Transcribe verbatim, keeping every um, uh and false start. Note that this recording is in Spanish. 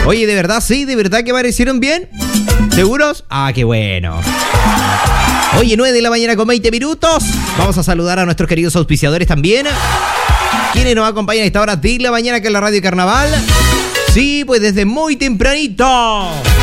Oye, ¿de verdad? Sí, ¿de verdad que aparecieron bien? ¿Seguros? Ah, qué bueno. Oye, nueve de la mañana con veinte minutos. Vamos a saludar a nuestros queridos auspiciadores también, quienes nos acompañan a esta hora de la mañana que es la Radio Carnaval. Sí, pues desde muy tempranito.